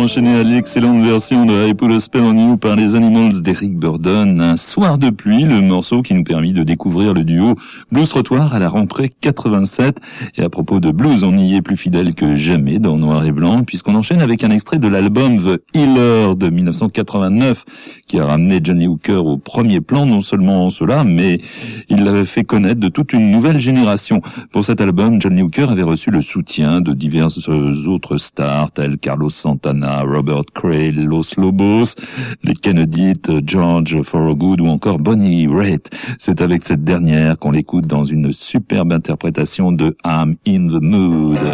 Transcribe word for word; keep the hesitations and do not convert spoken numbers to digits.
enchaîné à l'excellente version de I Put a Spell on You par les Animals d'Eric Burdon. Un soir de pluie, le morceau qui nous permit de découvrir le duo Blues Trottoir à la rentrée quatre-vingt-sept. Et à propos de blues, on y est plus fidèle que jamais dans Noir et Blanc, puisqu'on enchaîne avec un extrait de l'album The Healer de dix-neuf cent quatre-vingt-neuf, qui a ramené Johnny Hooker au premier plan, non seulement cela, mais il l'avait fait connaître de toute une nouvelle génération. Pour cet album, Johnny Hooker avait reçu le soutien de diverses autres stars, tels Carlos Santana, Robert Cray, Los Lobos, les Kennedys, George Thorogood ou encore Bonnie Raitt. C'est avec cette dernière qu'on l'écoute dans une superbe interprétation de I'm in the Mood.